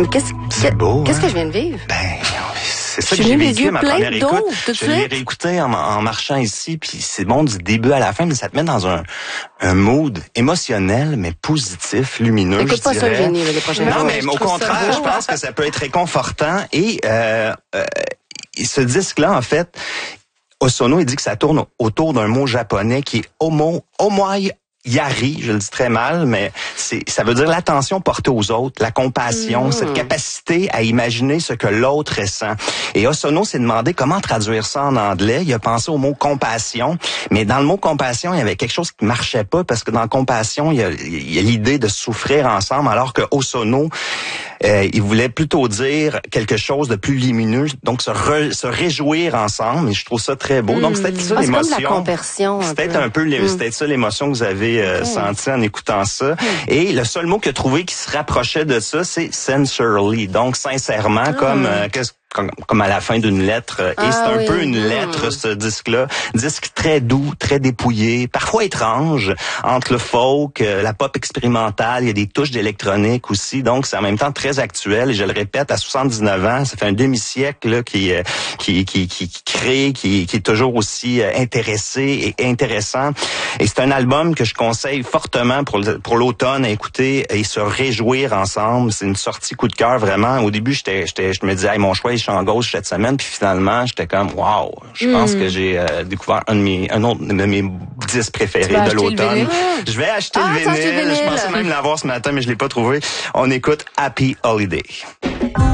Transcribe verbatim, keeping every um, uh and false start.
Mais qu'est-ce, C'est beau, qu'est-ce hein? que je viens de vivre? Ben, c'est ça J'ai que j'ai mis les vécu, yeux ma pleins première d'eau, écoute. tout de Je l'ai suite. réécouté en, en marchant ici, puis c'est bon du début à la fin, mais ça te met dans un, un mood émotionnel, mais positif, lumineux, Écoute je pas ça, dirais. Eugénie, là, les prochaines Non, fois. mais Je au trouve ça contraire, beau. je pense que ça peut être réconfortant. Et euh, euh, ce disque-là, en fait, Hosono, il dit que ça tourne autour d'un mot japonais qui est homo, omoi yari, je le dis très mal, mais c'est, ça veut dire l'attention portée aux autres, la compassion, Mmh. cette capacité à imaginer ce que l'autre ressent. Et Hosono s'est demandé comment traduire ça en anglais. Il a pensé au mot compassion, mais dans le mot compassion, il y avait quelque chose qui marchait pas parce que dans compassion, il y a, il y a l'idée de souffrir ensemble, alors que Hosono, euh, il voulait plutôt dire quelque chose de plus lumineux, donc se, re, se réjouir ensemble. Et je trouve ça très beau. Mmh. Donc c'est peut-être ça Ah, c'est comme l'émotion. de la compersion. C'est peut-être un peu, les- Mmh. c'est peut-être ça l'émotion que vous avez euh, Okay. senti en écoutant ça. Et le seul mot qu'il a trouvé qui se rapprochait de ça, c'est sincerely, donc sincèrement, Ah. comme euh, qu'est-ce comme, comme à la fin d'une lettre. Et Ah, c'est un oui. peu une Mm. lettre, ce disque-là. Disque très doux, très dépouillé, parfois étrange, entre le folk, euh, la pop expérimentale, il y a des touches d'électronique aussi, donc c'est en même temps très actuel. Et je le répète, à soixante-dix-neuf ans, ça fait un demi-siècle là, qui, euh, qui, qui, qui, qui crée, qui, qui est toujours aussi euh, intéressé et intéressant. Et c'est un album que je conseille fortement pour, le, pour l'automne à écouter et se réjouir ensemble. C'est une sortie coup de cœur vraiment. Au début, j'étais, j'étais, je me disais, hey, mon choix est champ gauche cette semaine, puis finalement, j'étais comme, wow, je Mm. pense que j'ai euh, découvert un de mes, un autre de mes disques préférés de l'automne. Le je vais acheter ah, le vinyle. vinyle. Je pensais même l'avoir ce matin, mais je l'ai pas trouvé. On écoute Happy Holiday.